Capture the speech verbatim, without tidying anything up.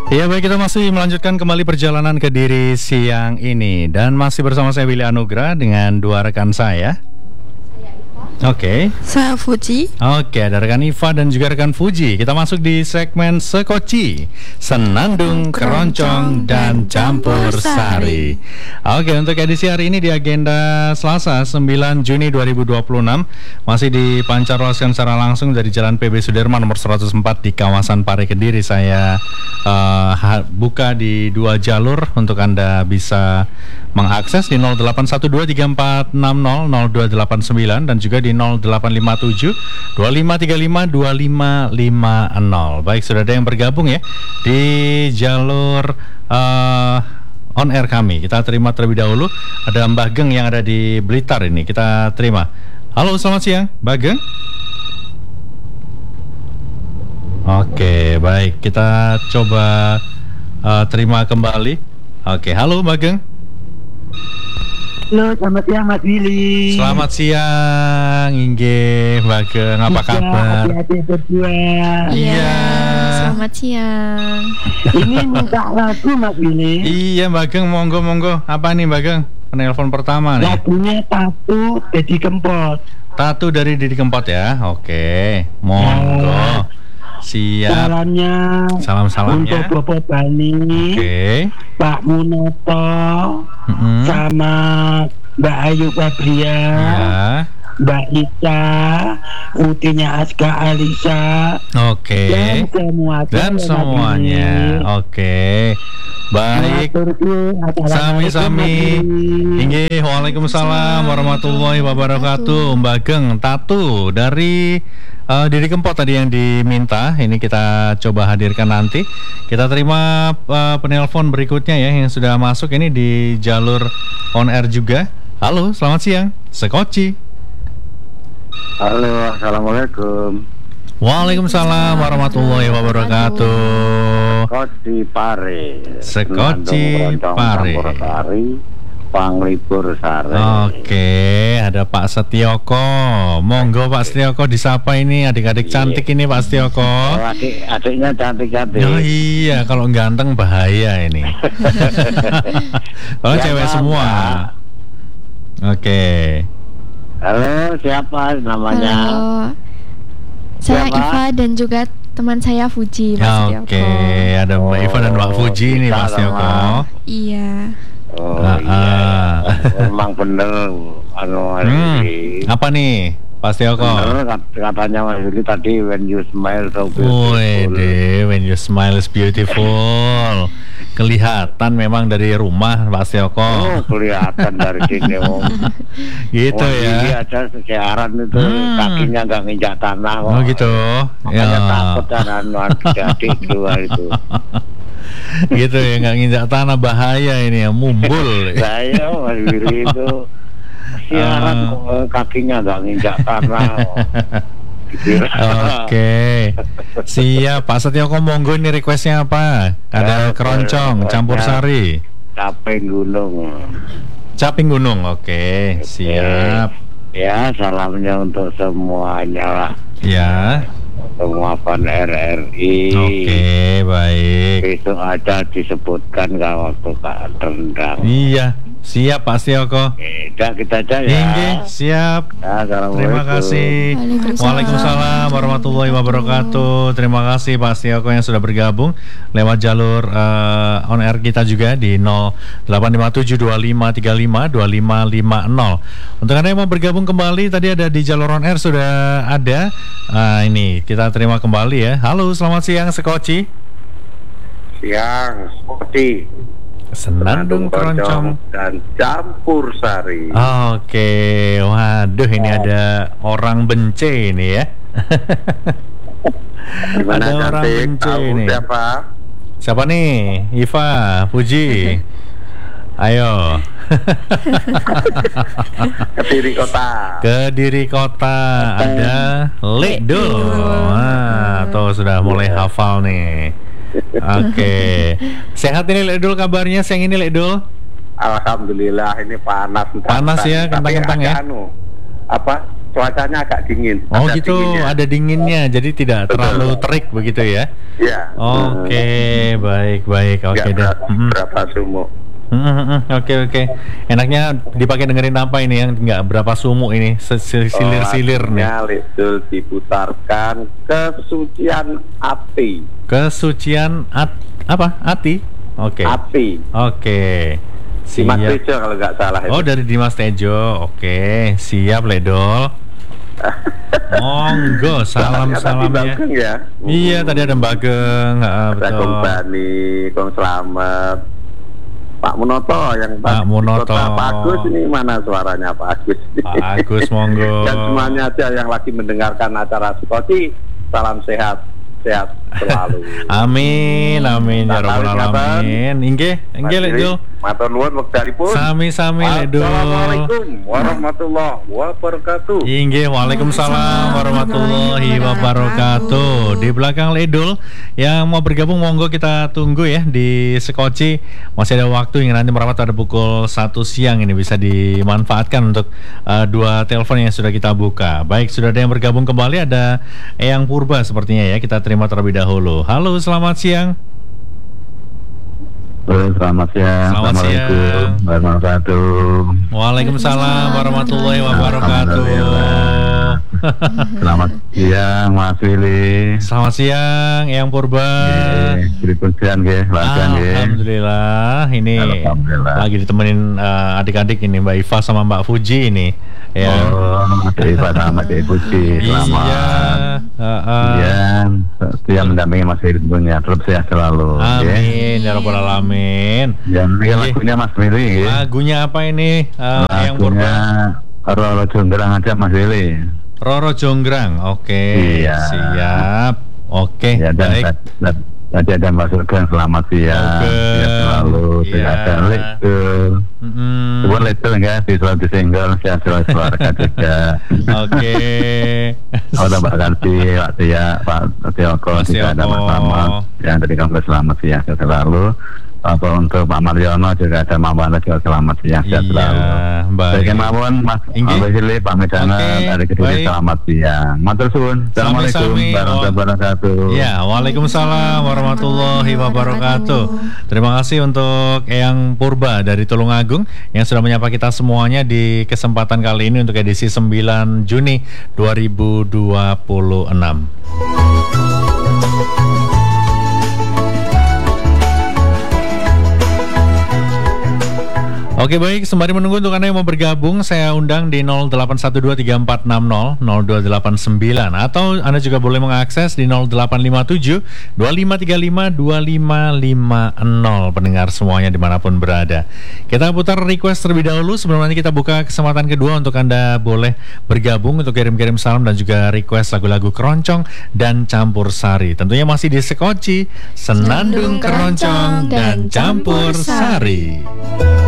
Ya baik, kita masih melanjutkan kembali perjalanan ke Kediri siang ini. Dan masih bersama saya Willy Anugrah dengan dua rekan saya. Oke. Okay. Saya Fuji. Oke, okay, ada rekan Iva dan juga rekan Fuji. Kita masuk di segmen Sekoci, Senandung, Keroncong, dan Campur Sari. Oke, okay, untuk edisi hari ini di agenda Selasa sembilan Juni dua ribu dua puluh enam masih dipancarkan secara langsung dari Jalan P B Sudirman nomor seratus empat di kawasan Pare Kediri. Saya uh, buka di dua jalur untuk Anda bisa mengakses di nol delapan satu dua tiga empat enam nol nol dua delapan sembilan dan juga di nol delapan lima tujuh dua lima tiga lima dua lima lima nol. Baik, sudah ada yang bergabung ya di jalur uh, on air kami. Kita terima terlebih dahulu. Ada Mbah Geng yang ada di Blitar ini. Kita terima. Halo, selamat siang, Mbah Geng. Oke, baik. Kita coba uh, terima kembali. Oke, halo Mbah Geng. Halo, selamat siang Mas Willy. Selamat siang, Inge, Mbak Geng, apa kabar? Hati-hati berdua. Iya, selamat siang. Ini minta lagu Mas Willy. Iya Mbak Geng, monggo monggo. Apa nih Mbak Geng? Penelpon pertama nih. Lagunya Tatu Didi Kempot. Tatu dari Didi Kempot ya. Oke, monggo. Siap. Salamnya Salam-salamnya untuk Bobo Bani, Oke. Pak Munoto, Mm-hmm. sama Mbak Ayu Fabria, Ya. Mbak Ica, Utinya Aska Alisa, Oke. dan semua Dan semuanya. Oke. Baik. Sami-sami. Inge, waalaikumsalam warahmatullahi wabarakatuh. Mbak Geng, Tatu dari uh, Didi Kempot tadi yang diminta. Ini kita coba hadirkan nanti. Kita terima uh, penelpon berikutnya ya yang sudah masuk ini di jalur on air juga. Halo, selamat siang. Sekoci. Halo, assalamualaikum. Waalaikumsalam warahmatullahi wabarakatuh. Sekoci Pare. Sekoci Pare. Panglipur Sare. Oke, ada Pak Setioko. Monggo Pak Setioko disapa ini adik-adik cantik ini Pak Setioko. Oh, adik, adiknya cantik-cantik. Oh iya, kalau ganteng bahaya ini. Kalau cewek semua. Oke. Halo, siapa namanya? Halo, saya Siapa? Iva dan juga teman saya Fuji, Mas Setioko. Oke, ada Mbak Iva dan Mbak Fuji nih Pak Setioko. Iya. Oh Ah, iya, ah. memang bener anu Hmm, ini. apa nih Pak Setioko? Bener kat- katanya Mas Yuli tadi, when you smile so beautiful. Wede, when you smile is beautiful. Kelihatan memang dari rumah Pak Setioko. Oh, kelihatan dari sini om. Gitu Wah, ya. Ini aja siaran itu Hmm. kakinya nggak nginjak tanah kok. Oh gitu. Makanya Ya. takut kan anu adik keluar itu. Gitu ya, nggak nginjak tanah bahaya ini ya, mumbul. Saya Mas Willy itu siaran Ah. kok, eh, kakinya nggak nginjak tanah. Gitu. Oke, siap Pak Setioko, monggo ini requestnya apa? Ada Ya, keroncong, ya. campur sari, Capek gunung. caping gunung. Oke, siap. Ya, salamnya untuk semuanya lah. Ya, Semua fan R R I. oke, baik. Besok ada disebutkan kalau waktu Kak rendang. Iya, siap Pak Setioko. Eh, Udah kita aja ya. Inge, siap. Ya, assalamualaikum. Terima kasih. Waalaikumsalam. Waalaikumsalam warahmatullahi wabarakatuh. Terima kasih Pak Setioko yang sudah bergabung lewat jalur uh, on air kita juga di nol delapan lima tujuh dua lima tiga lima dua lima lima nol. Untuk Anda yang mau bergabung kembali, tadi ada di jalur on air sudah ada. Uh, ini kita terima kembali ya. Halo, selamat siang Sekoci. Siang, Sekoci. Senandung keroncong dan campur sari. Oke, waduh ini ada orang bence ini ya. Gimana Ada orang cantik? bence Tahu ini. siapa? Siapa nih? Iva, Puji. Ayo. Kediri Kota. Kediri Kota ada Lekdul. Nah, tuh sudah mulai hafal nih. Oke. Sehat ini Lekdul kabarnya siang ini Lekdul? Alhamdulillah ini panas. Panas ya, Tapi kentang-kentang agak ya? Anu, apa? cuacanya agak dingin. Oh ada gitu, dinginnya. ada dinginnya, jadi tidak Betul. terlalu terik begitu ya? Iya. Oke, baik baik, oke Nggak deh. berapa, Mm-mm. berapa sumuk. Mm-mm, Oke oke, enaknya dipakai dengerin apa ini yang nggak berapa sumu ini, silir-silir Oh, nih. lagunya Lidl diputarkan kesucian hati. Kesucian at apa? Ati? Oke. Hati. Oke. Dimas Siap. Tejo kalau nggak salah itu. Oh, dari Dimas Tejo. Oke, siap Ledol. Monggo, salam Tadi salam ya. Bageng ya. Iya, tadi ada Bageng, ah, Ada betul. Kong Bani, Kong Slamet, Pak Munoto yang Pak Munoto. Kota Pak Agus ini mana suaranya Pak Agus? Pak Agus, monggo. Dan semuanya aja yang lagi mendengarkan acara Skoci, salam sehat, sehat selalu. Amin, amin ya Salam rabbal ingatan. alamin. Inggih, inggih Ledol. Matur nuwun wekdalipun. Sami-sami Ledol. Assalamualaikum warahmatullahi wabarakatuh. Inggih, waalaikumsalam warahmatullahi wabarakatuh. Di belakang Ledol yang mau bergabung monggo kita tunggu ya di Sekoci. Masih ada waktu hingga nanti merapat pada pukul satu siang, ini bisa dimanfaatkan untuk uh, dua telepon yang sudah kita buka. Baik, sudah ada yang bergabung kembali, ada Eyang Purba sepertinya ya. Kita terima terlebih dahulu. Halo, selamat siang. Halo, selamat siang. Selamat Assalamualaikum siang. warahmatullahi wabarakatuh. Waalaikumsalam warahmatullahi wabarakatuh. Alhamdulillah. Selamat siang Mas Willy. Selamat siang, Eyang Purba. Berikut siang nggih, latihan nggih. Alhamdulillah, ini Alhamdulillah. lagi ditemenin uh, adik-adik ini, Mbak Iva sama Mbak Fuji ini. Ya. Oh, Adik Iva sama Adik Puji, selamat. Iya. uh, uh. Iya, setia mendampingi Mas Willy tentunya, terus sehat selalu. Amin ya rabbal alamin. Yang ini Nggih. lagunya Mas Willy nggih. Lagunya apa ini? Uh, Eyang Lagunya Purba. Roro Jonggrang aja Mas Willy. Roro Jonggrang. Oke. Iya. Siap. Oke. Ya, dan Baik. tadi- tadi ada Mas Sugeng, selamat siang. Sugeng. Sehat selalu. Iya. Tidak ada Lidl. Mm-mm. Sebuah Lidl enggak di Sulawesi Singgol, sehat selalu keluarga juga. Oke. Oh, Mbak Karti, Pak Tia, Pak Tioko, Mas juga ada Tioko. Mas Ahmad. Yang tadi kamu selamat siang, sehat selalu. Apa untuk Pak Mariono juga ada Mama juga selamat siang, sehat Iya, selalu. baik. Bagi mawon Mas Inggih. Mas Willy pamit Oke, dari Kediri, baik. selamat siang. Matur suwun. Assalamualaikum Sami-sami. warahmatullahi wabarakatuh. Ya, waalaikumsalam warahmatullahi wabarakatuh. Terima kasih untuk Eyang Purba dari Tulungagung yang sudah menyapa kita semuanya di kesempatan kali ini untuk edisi sembilan Juni dua ribu dua puluh enam. Oke baik, sembari menunggu untuk Anda yang mau bergabung, saya undang di nol delapan satu dua tiga empat enam nol nol dua delapan sembilan, atau Anda juga boleh mengakses di nol delapan lima tujuh dua lima tiga lima dua lima lima nol. Pendengar semuanya dimanapun berada, kita putar request terlebih dahulu sebelum nanti kita buka kesempatan kedua untuk Anda boleh bergabung untuk kirim-kirim salam dan juga request lagu-lagu keroncong dan campur sari. Tentunya masih di Sekoci, Senandung Keroncong dan Campur Sari.